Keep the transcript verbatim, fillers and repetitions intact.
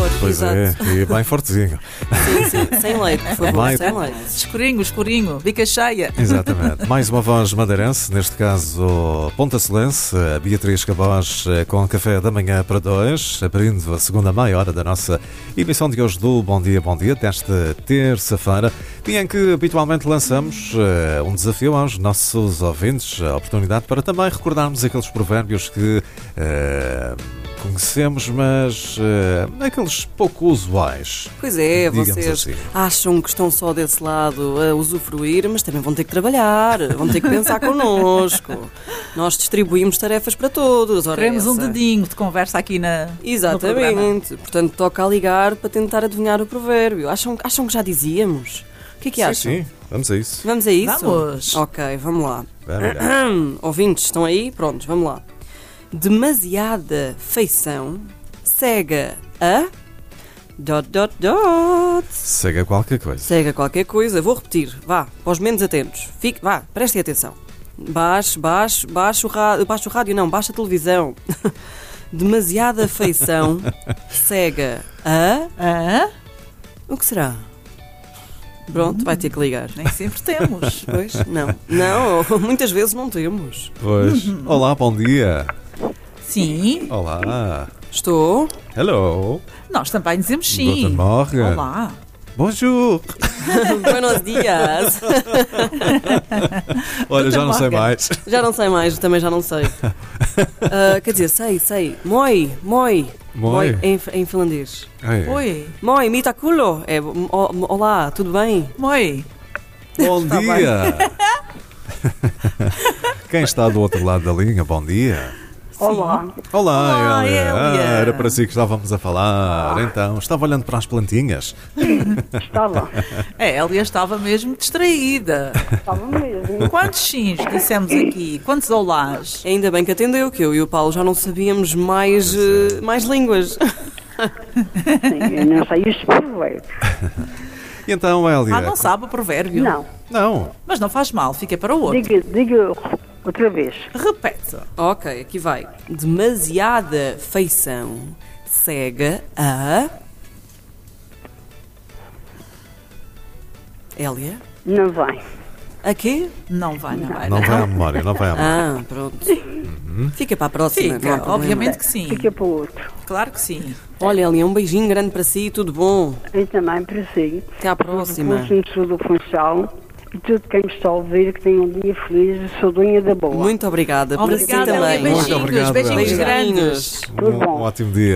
favor. Pois Exato. é, e bem fortezinho. Sim, sim. Sem leite, por favor, Vai. sem leite. Escurinho, escurinho, bica cheia. Exatamente. Mais uma voz madeirense, neste caso pontacelense, a Beatriz Cabós, com Café da Manhã para dois, abrindo a segunda meia hora da nossa emissão de hoje do Bom Dia, Bom Dia, desta terça-feira, dia em que habitualmente lançamos uh, um desafio aos nossos ouvintes, a oportunidade para também recordarmos aqueles provérbios que uh, conhecemos, mas uh, aqueles pouco usuais. Pois é, digamos vocês assim. acham que estão só desse lado a usufruir, mas também vão ter que trabalhar, vão ter que pensar connosco. Nós distribuímos tarefas para todos. Ora Queremos um essa. dedinho de conversa aqui na, no programa. Exatamente. Portanto, toca a ligar para tentar adivinhar o provérbio. Acham, acham que já dizíamos? O que é que acham? Sim, sim, vamos a isso. Vamos a isso? Vamos. Ok, vamos lá. Vamos lá. Ouvintes, estão aí? Prontos, vamos lá. Demasiada feição cega a... Dot, dot, dot. Segue qualquer coisa. Cega qualquer coisa. Vou repetir. Vá, para os menos atentos. Fique, vá, prestem atenção. Baixe, baixe, baixe o rádio. Baixe o rádio, não, baixe a televisão. Demasiada feição cega a... Ah, O que será? Pronto, vai ter que ligar. nem sempre temos. Pois, não. Não, muitas vezes não temos. Pois. Olá, bom dia. Sim, Olá. Estou. Hello. nós também dizemos sim. Guten Morgen. Olá. Bonjour. Buenos dias. Olha, já não sei Morgen. mais. Já não sei mais, também já não sei. Ah, quer dizer, sei, sei. Moi, moi. Moi. Em, em finlandês. Ei. Oi, Moi, mita culo. É, o- olá, tudo bem? moi. Bom Tá dia. Quem está do outro lado da linha? Bom dia. Olá, Olá, Olá, Hélia. Hélia. Ah, era para si que estávamos a falar. Então, estava olhando para as plantinhas. estava, A Hélia estava mesmo distraída. estava mesmo. Quantos sims dissemos aqui? Quantos olás? Ainda bem que atendeu, que eu e o Paulo já não sabíamos mais, eh, mais línguas. Sim, eu não sei os proveitos. E então, Hélia? Ah, não sabe o provérbio? Não, Não. Mas não faz mal, fica para o outro. diga, diga outra vez. Repete. Ok, aqui vai. Demasiada feição cega a... Hélia? Não vai. A quê? Não vai, não vai. Não vai à memória, não vai à memória. Ah, pronto. Fica para a próxima. não há Fica, problema. obviamente que sim. Fica para o outro. Claro que sim. Olha, Hélia, um beijinho grande para si, tudo bom. E também para si. Até à próxima. Curso no Sul do Funchal. E tudo quem me está a ouvir, que tenha um dia feliz. Eu sou Dona da Boa. Muito obrigada. Para si Obrigada, também. Hélia. Beijinhos, Muito obrigado, beijinhos Hélia. grandes. Tudo Um, bom. um ótimo dia.